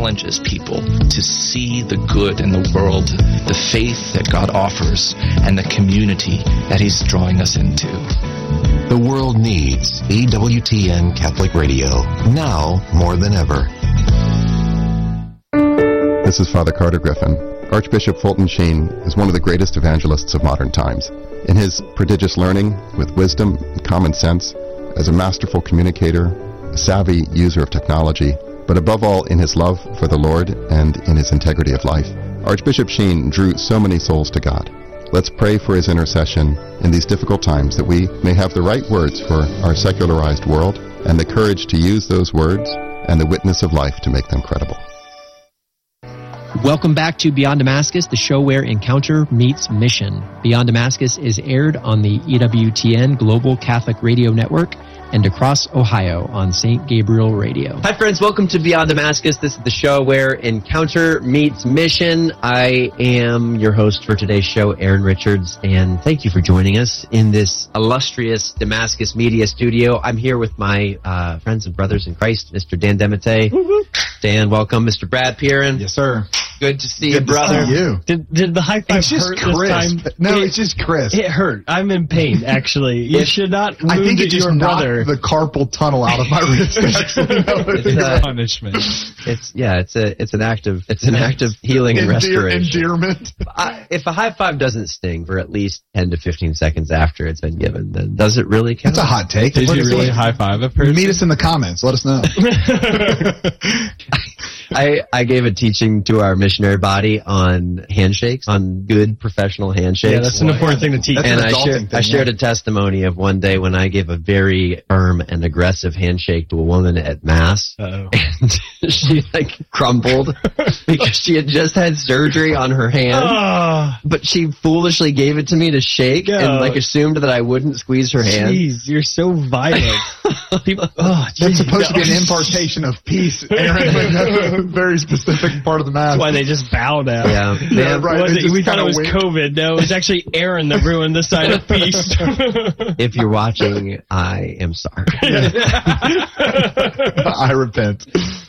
challenges people to see the good in the world, the faith that God offers, and the community that He's drawing us into. The world needs EWTN Catholic Radio, now more than ever. This is Father Carter Griffin. Archbishop Fulton Sheen is one of the greatest evangelists of modern times. In his prodigious learning, with wisdom and common sense, as a masterful communicator, a savvy user of technology, but above all in his love for the Lord and in his integrity of life, Archbishop Sheen drew so many souls to God. Let's pray for his intercession in these difficult times, that we may have the right words for our secularized world and the courage to use those words and the witness of life to make them credible. Welcome back to Beyond Damascus, the show where encounter meets mission. Beyond Damascus is aired on the EWTN Global Catholic Radio Network and across Ohio on St. Gabriel Radio. Hi friends, welcome to Beyond Damascus. This is the show where encounter meets mission. I am your host for today's show, Aaron Richards, and thank you for joining us in this illustrious Damascus Media Studio. I'm here with my friends and brothers in Christ, Mr. Dan Demete. Dan, welcome. Mr. Brad Pierin. Yes, sir. Good to see you, brother. See you. Did the high five hurt this time? No, it's just crisp. It hurt. I'm in pain, actually. You should not wound I think it just your brother. knocked the carpal tunnel out of my wrist. Actually, it's punishment. It's an act of healing and restoration. Endearment. If a high five doesn't sting for at least 10 to 15 seconds after it's been given, then does it really count? That's a hot take. Did you really high five a person? Meet us in the comments. Let us know. I gave a teaching to our missionary body on handshakes, on good professional handshakes. Yeah, that's an important thing to teach. And I shared a testimony of one day when I gave a very firm and aggressive handshake to a woman at Mass. Uh-oh. And she crumbled because she had just had surgery on her hand. But she foolishly gave it to me to shake and assumed that I wouldn't squeeze her hand. Jeez, you're so violent. People, that's supposed to be an impartation of peace, Aaron. That's a very specific part of the Mass. That's why they just bow now. Yeah, right. We thought it was COVID. No, it was actually Aaron that ruined the sign of peace. If you're watching, I am sorry. I repent.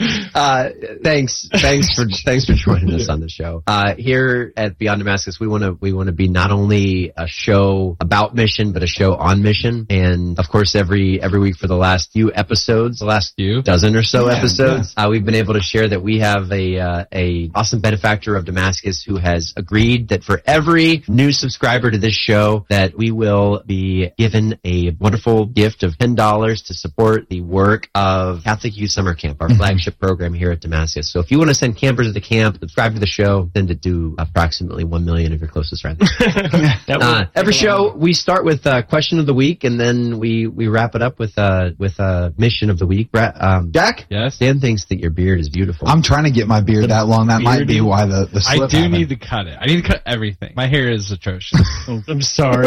Thanks for joining us on the show. Here at Beyond Damascus, we want to be not only a show about mission, but a show on mission. And of course, every week for the last few episodes, the last dozen or so episodes, we've been able to share that we have a awesome benefactor of Damascus who has agreed that for every new subscriber to this show, that we will be given a wonderful gift of $10 to support the work of Catholic Youth Summer Camp, our flagship program here at Damascus. So if you want to send campers to the camp, subscribe to the show, send it to approximately 1 million of your closest friends. Every show we start with question of the week, and then we wrap it up with mission of the week. Jack? Yes? Dan thinks that your beard is beautiful. I'm trying to get my beard that long. That might be why the slip I do happened. need to cut it. I need to cut everything. My hair is atrocious. I'm sorry.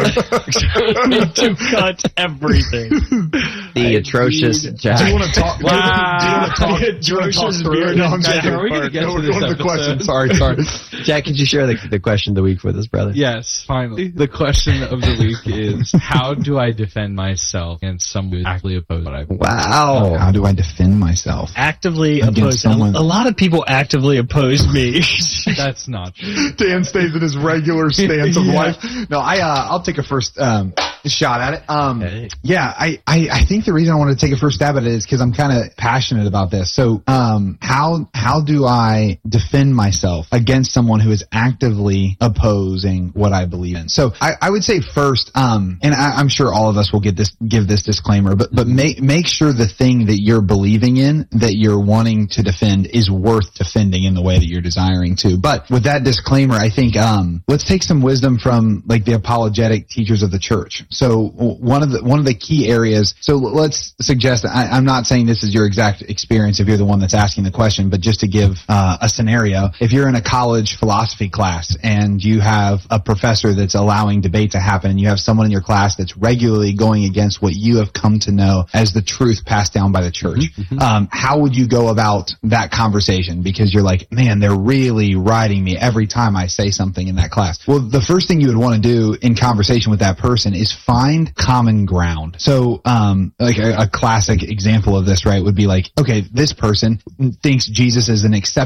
I need to cut everything. The atrocious Jack. Do you want to talk? Wow. Do you want to talk through it? No, I'm just kidding. We're going to get to this the question. episode. Sorry. Jack, could you share the question of the week with us, brother? Yes, finally. The question of the week is, how do I defend myself against someone who actively opposes what I believe? Wow. How do I defend myself? Actively Against oppose. someone. A lot of people actively oppose me. That's not true. Dan stays in his regular stance of life. No, I'll take a first shot at it. Okay. Yeah, I think the reason I want to take a first stab at it is because I'm kind of passionate about this. So, how do I defend myself against someone who is actively opposing what I believe in? So, I would say first, and I'm sure all of us will give this disclaimer, but make sure the thing that you're believing in, that you're wanting to defend, is worth defending in the way that you're desiring to. But with that disclaimer, I think let's take some wisdom from the apologetic teachers of the church. So one of the key areas. So let's suggest, I'm not saying this is your exact experience if you're the one that's asking the question, but just to give a scenario, if you're in a college philosophy class and you have a professor that's allowing debate to happen, and you have someone in your class that's regularly going against what you have come to know as the truth passed down by the church, how would you go about that conversation? Because you're like, man, they're really riding me every time I say something in that class. Well, the first thing you would want to do in conversation with that person is find common ground. So, like a classic example of this, right, would be like, okay, this person thinks Jesus is an exception